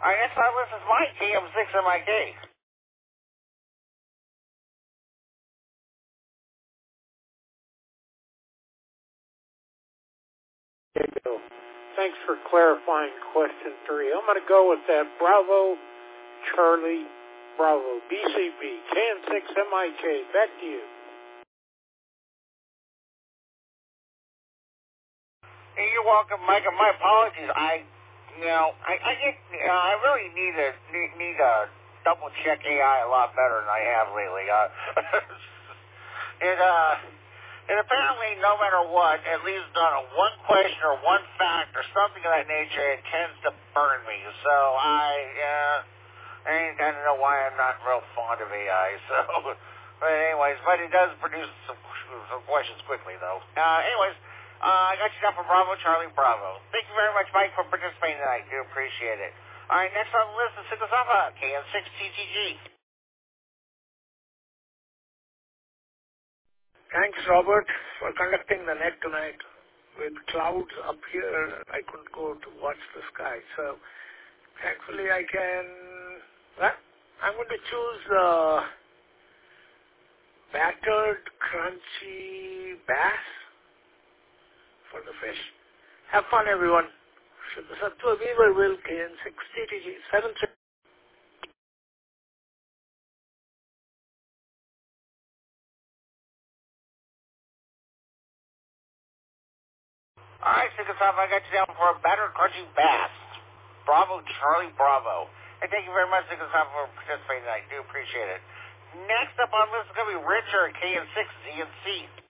All right, next on the list is Mike, KM6MIK. There you go. Thanks for clarifying question 3. I'm going to go with that Bravo, Charlie, Bravo, BCB, KN6MIK. Back to you. Hey, you're welcome, Mike. And my apologies. I really need to double check AI a lot better than I have lately. And apparently, no matter what, at least on one question or one fact or something of that nature, it tends to burn me. So I don't know why I'm not real fond of AI. So, but it does produce some questions quickly, though. I got you down for Bravo, Charlie, Bravo. Thank you very much, Mike, for participating tonight. I do appreciate it. All right, next on the list is Sigasava, KN6TTG. Thanks, Robert, for conducting the net tonight. With clouds up here, I couldn't go to watch the sky. So, thankfully, I'm going to choose battered, crunchy bass for the fish. Have fun, everyone. Sattu Weaver will KN6TTG 73. All right, Sigasava, I got you down for a battered, crunchy bass. Bravo, Charlie, Bravo. And thank you very much, Sigasava, for participating tonight. I do appreciate it. Next up on the list is going to be Richard, KN6ZNC.